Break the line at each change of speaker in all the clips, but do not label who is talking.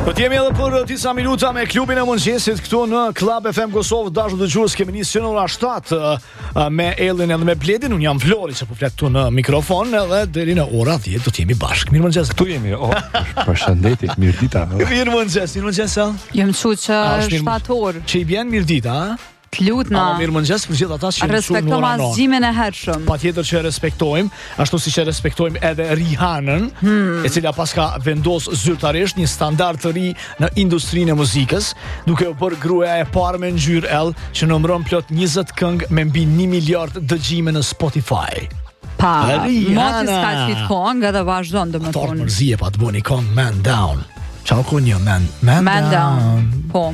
Po t'jemi edhe për disa minuta me klubin e mëngjesit këtu në Club FM Kosovë. Dashur dëgjues, kemi nisë që në ora 7 me Ellin edhe me Bledin. Unë jam Flori që po flet këtu në mikrofon edhe deri në ora 10 do t'jemi bashkë. Mirëmëngjes.
Këtu jemi. Përshëndetje, mirëdita.
Mirëmëngjes, Ell.
Jam që 7 orë.
Që i bjen mirëdita, a?
T'lutna.
Mirëmëngjes për gjithë ata që
respektojmë asgjimin e hershëm.
Patjetër që respektojmë, ashtu siç e respektojmë edhe Rihanën, e cila paska vendos zyrtarisht një standard të ri në industrinë e muzikës, duke u bërë gruaja e parë me ngjyrë L që numëron plot 20 këngë me mbi 1 miliard dëgjime në Spotify.
Moti s'ka qit këngë edhe vazhdon domethënë.
Ato mërzie pa të bëni këngë Man Down. Çao konjo Man Down.
Po.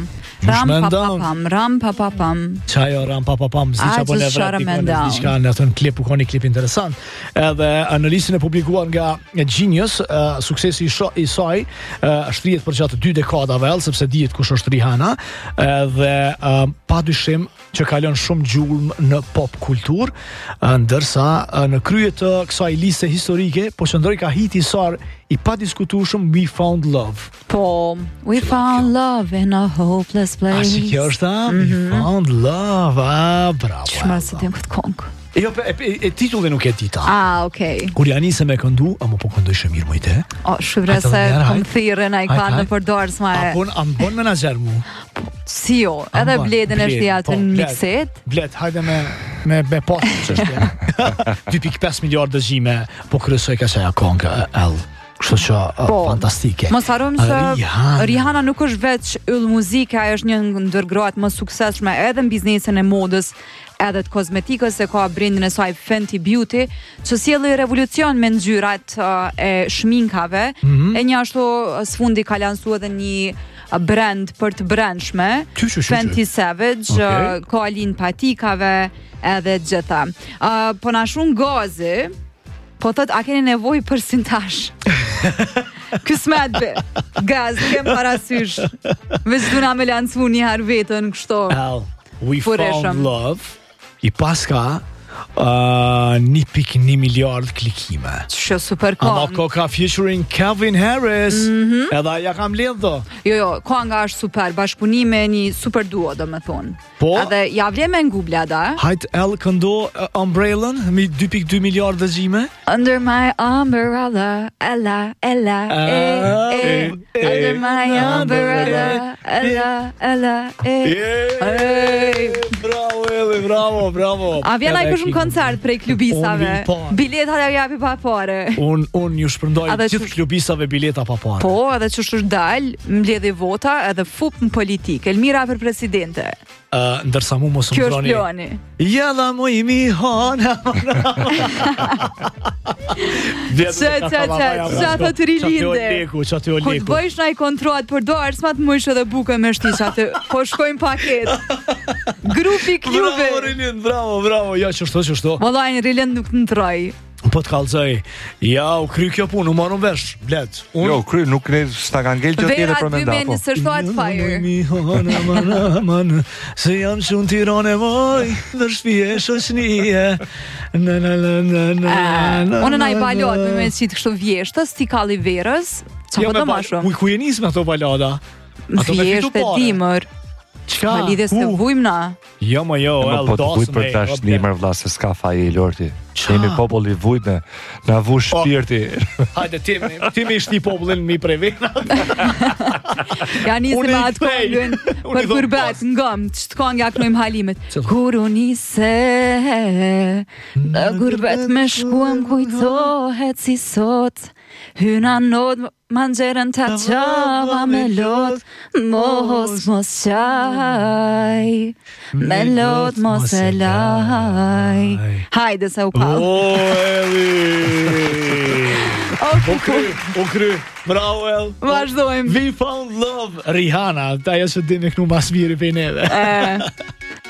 Ram pa papam.
Qajo ram pa papam, zi që bën e vret diçka në atë klip, u koni klip interesant. Edhe në listën e publikuar nga Genius, suksesi i saj shtrihet për gjatë 2 dekadave, sepse dihet kush është Rihanna, dhe padyshim që kalon shumë gjulm në pop kultur, ndërsa në krye të kësaj liste historike po qëndroi ka hiti i sar i padiskutueshëm We Found Love.
Po, We Found Love in a Hopeless Place.
A si kjo është ta? We Found Love, bravo.
Çfarë se dim këtë këngë?
Jo, titulli nuk e di ta.
Okay.
Kur ja nisem me këndu, apo po këndoj shemir më i te?
Shqivrese kom thirrën ai ka në përdorës ma e.
Am bon menaxher mu.
Si jo, edhe Bledin është atë në mikset.
Bled, hajde me pas çështje. 2.5 miliard dëgjime po kryesoj ka çaja këngë L. Kështu që fantastike.
Mos harrojmë se Rihanna nuk është veç yll muzike, ajo është një ndër gratë më suksesshme edhe në biznesin e modës, edhe të kozmetikës, se ka brandin e saj Fenty Beauty, që sjellë revolucion me ngjyrat e shminkave, e një ashtu sfundi ka lansuar edhe një brand për të brendshme, Fenty Savage, ka linë patikave edhe gjitha. Po na shumë gazi, po thot, a keni nevojë për sintash? Kësmet be, gaz, kem parasysh. Veç du na me lancu një herë vetën kështu.
We Found Love, i paska 1.1 miliard klikime.
Që super këngë.
Ama koka featuring Calvin Harris. Edhe ja kam ledh do.
Jo, kënga është super, bashkëpunime një super duo do me thonë.
Po?
Edhe ja vle me ngubla da.
Hajt L këndo Umbrellën, mi 2.2 miliard dëgjime.
Under my umbrella, Ella, Under my umbrella, Ella,
Bravo, Eli, bravo.
A vjen ai kush në koncert prej klubisave? Biletat ja japi pa pare.
Un ju shpërndoj gjithë klubisave bileta pa pare.
Po, edhe që është dal, mbledhi vota edhe fup në politikë. Elmira për presidente.
Ndërsa mu mos më droni.
Kjo është plani.
Jalla mu i mi hona.
Qatë të rilinde.
Qatë o leku.
Po të bëjsh na i kontroat për do arsmat mëjsh edhe buke me shti qatë. Po shkojmë paket. Grupi klube.
Bravo Rilind, bravo. Ja, qështu.
Vallaj, Rilind nuk të ndroj.
Po të kalëzoj, ja, u kry kjo punë, u marrën vesh, Bled.
Jo, kry, nuk ne s'ta kanë ngell që tjede për me nda, po.
Vera 2020 fire.
Se jam shumë tirone moj, dërshpije shoqnije.
Unë na i balot, me qitë kështu vjeshtës, ti kalli verës, që po të ma shumë?
Ku je nisë me ato balada?
Vjeshtë e dimër.
Qka?
Ma lidhe se vujmë na.
Jo,
po të vujt për tash nimër vla se s'ka faje i lorti. Jemi populli vujt në vush shpirti.
Hajde, ti me ishti popullin mi prej vena.
Ja nisi me atë kongën për kurbet, ngëm, që të kongë ja knojmë halimet. Kur u nise, në kurbet me shkuam kujtohet si sot, hyna nod manxerën ta qava me lot, mos qaj, me lot mos e laj. Hajde se u pau.
O, Eli! O kry, bravo El.
Vazhdojmë.
We Found Love, Rihanna, ta jesë të dime kënu mas mirë për neve.